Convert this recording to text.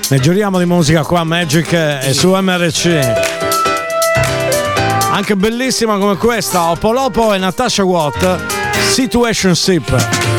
Ne giriamo di musica qua a Magic e su MRC. Anche bellissima come questa, Opolopo e Natasha Watt, Situationship.